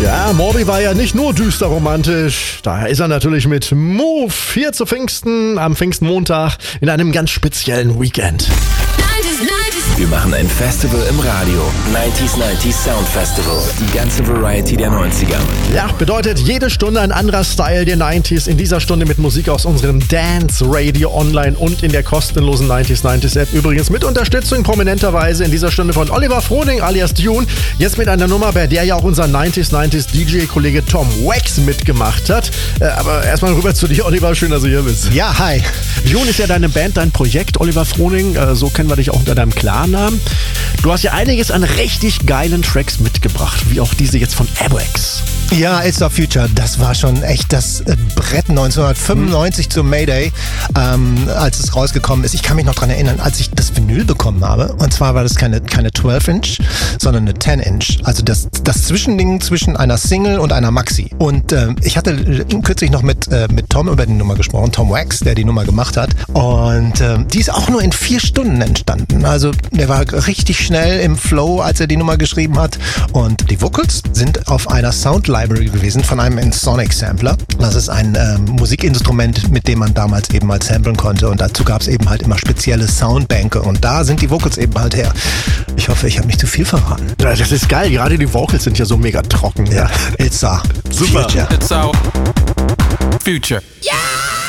Ja, Moby war ja nicht nur düster romantisch. Daher ist er natürlich mit Move hier zu Pfingsten am Pfingstmontag in einem ganz speziellen Weekend. Wir machen ein Festival im Radio. 90s Sound Festival. Die ganze Variety der 90er. Ja, bedeutet jede Stunde ein anderer Style der 90s. In dieser Stunde mit Musik aus unserem Dance Radio online und in der kostenlosen 90s App. Übrigens mit Unterstützung prominenterweise in dieser Stunde von Oliver Froning alias Dune. Jetzt mit einer Nummer, bei der ja auch unser 90s DJ-Kollege Tom Wax mitgemacht hat. Aber erstmal rüber zu dir, Oliver. Schön, dass du hier bist. Ja, hi. Dune ist ja deine Band, dein Projekt, Oliver Froning. So kennen wir dich auch unter deinem Klarnamen. Du hast ja einiges an richtig geilen Tracks mitgebracht, wie auch diese jetzt von Airwax. Ja, It's Our Future, das war schon echt das Brett 1995 zum Mayday, als es rausgekommen ist. Ich kann mich noch dran erinnern, als ich das Vinyl bekommen habe. Und zwar war das keine 12-Inch, sondern eine 10-Inch. Also das Zwischending zwischen einer Single und einer Maxi. Und ich hatte kürzlich noch mit Tom über die Nummer gesprochen, Tom Wax, der die Nummer gemacht hat. Und die ist auch nur in 4 Stunden entstanden. Also der war richtig schnell im Flow, als er die Nummer geschrieben hat. Und die Vocals sind auf einer Sound Library gewesen von einem Ensoniq Sampler. Das ist ein Musikinstrument, mit dem man damals eben mal samplen konnte. Und dazu gab es eben halt immer spezielle Soundbänke. Und da sind die Vocals eben halt her. Ich hoffe, ich habe nicht zu viel verraten. Ja, das ist geil. Gerade die Vocals sind ja so mega trocken. Ja, It's Our Super. Future. It's our future. Yeah!